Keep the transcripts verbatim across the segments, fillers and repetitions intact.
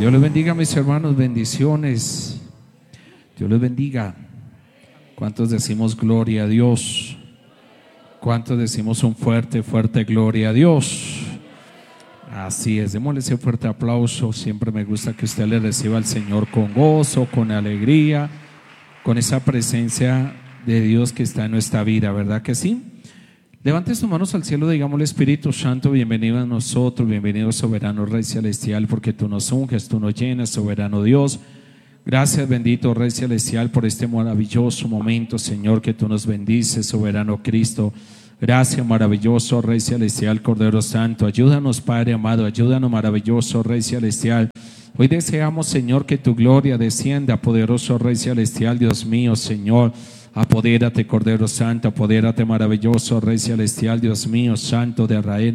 Dios les bendiga, mis hermanos, bendiciones. Dios les bendiga. ¿Cuántos decimos gloria a Dios? ¿Cuántos decimos un fuerte, fuerte gloria a Dios? Así es, démosle ese fuerte aplauso. Siempre me gusta que usted le reciba al Señor con gozo, con alegría, con esa presencia de Dios que está en nuestra vida, ¿verdad que sí? Levante sus manos al cielo, digámosle: Espíritu Santo, bienvenido a nosotros, bienvenido soberano Rey Celestial, porque tú nos unges, tú nos llenas, soberano Dios. Gracias, bendito Rey Celestial, por este maravilloso momento, Señor, que tú nos bendices, soberano Cristo. Gracias, maravilloso Rey Celestial, Cordero Santo. Ayúdanos, Padre amado, ayúdanos, maravilloso Rey Celestial. Hoy deseamos, Señor, que tu gloria descienda, poderoso Rey Celestial, Dios mío, Señor. Apodérate, Cordero Santo, apodérate, maravilloso Rey Celestial, Dios mío, Santo de Israel.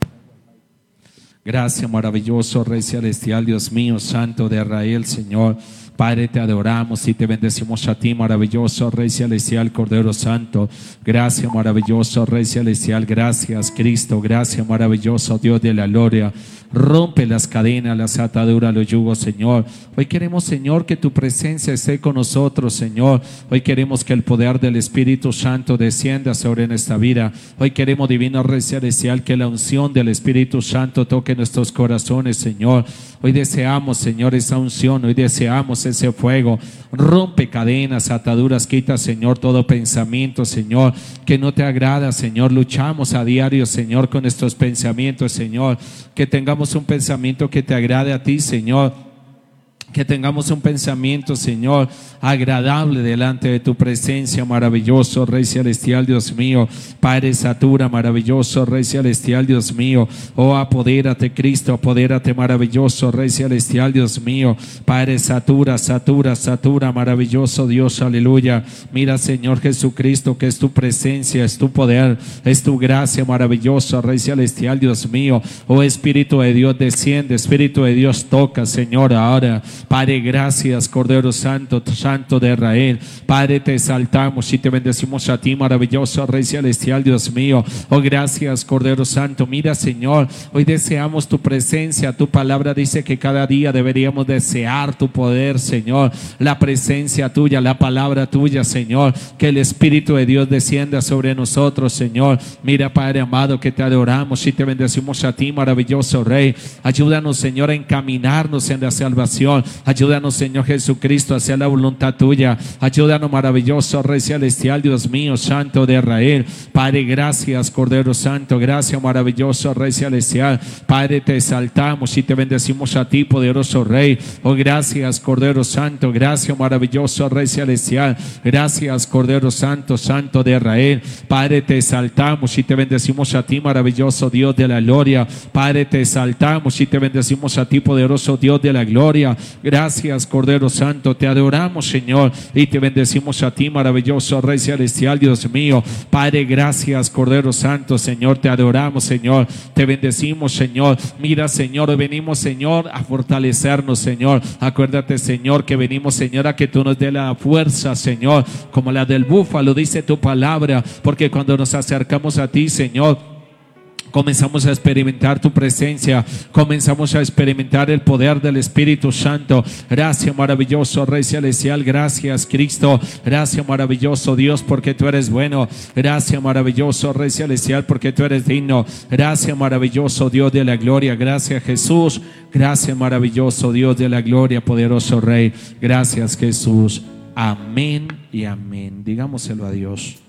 Gracias, maravilloso Rey Celestial, Dios mío, Santo de Israel, Señor. Padre, te adoramos y te bendecimos a ti, maravilloso Rey Celestial, Cordero Santo. Gracias, maravilloso Rey Celestial, gracias Cristo, gracias, maravilloso Dios de la gloria. Rompe las cadenas, las ataduras, los yugos, Señor. Hoy queremos, Señor, que tu presencia esté con nosotros, Señor. Hoy queremos que el poder del Espíritu Santo descienda sobre nuestra vida. Hoy queremos, divino Rey Celestial, que la unción del Espíritu Santo toque nuestros corazones, Señor. Hoy deseamos, Señor, esa unción. Hoy deseamos ese fuego. Rompe cadenas, ataduras, quita, Señor, todo pensamiento, Señor, que no te agrada, Señor. Luchamos a diario, Señor, con nuestros pensamientos, Señor. Que tengamos un pensamiento que te agrade a ti, Señor. Que tengamos un pensamiento, Señor, agradable delante de tu presencia, maravilloso Rey Celestial, Dios mío. Padre, satura, maravilloso Rey Celestial, Dios mío. Oh, apodérate, Cristo, apodérate, maravilloso Rey Celestial, Dios mío. Padre, satura, satura, satura, maravilloso Dios, aleluya. Mira, Señor Jesucristo, que es tu presencia, es tu poder, es tu gracia, maravilloso Rey Celestial, Dios mío. Oh, Espíritu de Dios, desciende, Espíritu de Dios, toca, Señor, ahora. Padre, gracias, Cordero Santo, Santo de Israel. Padre, te exaltamos y te bendecimos a ti, maravilloso Rey Celestial, Dios mío. Oh, gracias, Cordero Santo. Mira, Señor, hoy deseamos tu presencia. Tu palabra dice que cada día deberíamos desear tu poder, Señor. La presencia tuya, la palabra tuya, Señor. Que el Espíritu de Dios descienda sobre nosotros, Señor. Mira, Padre amado, que te adoramos y te bendecimos a ti, maravilloso Rey. Ayúdanos, Señor, a encaminarnos en la salvación. Ayúdanos, Señor Jesucristo, hacia la voluntad tuya. Ayúdanos, maravilloso Rey Celestial, Dios mío, Santo de Israel. Padre, gracias, Cordero Santo. Gracias, maravilloso Rey Celestial. Padre, te exaltamos y te bendecimos a ti, poderoso Rey. Oh, gracias, Cordero Santo. Gracias, maravilloso Rey Celestial. Gracias, Cordero Santo, Santo de Israel. Padre, te exaltamos y te bendecimos a ti, maravilloso Dios de la gloria. Padre, te exaltamos y te bendecimos a ti, poderoso Dios de la gloria. Gracias, Cordero Santo, te adoramos, Señor, y te bendecimos a ti, maravilloso Rey Celestial, Dios mío. Padre, gracias, Cordero Santo, Señor, te adoramos, Señor, te bendecimos, Señor. Mira, Señor, venimos, Señor, a fortalecernos, Señor. Acuérdate, Señor, que venimos, Señor, a que tú nos dé la fuerza, Señor, como la del búfalo, dice tu palabra, porque cuando nos acercamos a ti, Señor, comenzamos a experimentar tu presencia, comenzamos a experimentar el poder del Espíritu Santo. Gracias, maravilloso Rey Celestial, gracias, Cristo. Gracias, maravilloso Dios, porque tú eres bueno. Gracias, maravilloso Rey Celestial, porque tú eres digno. Gracias, maravilloso Dios de la gloria. Gracias, Jesús. Gracias, maravilloso Dios de la gloria, poderoso Rey. Gracias, Jesús. Amén y amén. Digámoselo a Dios.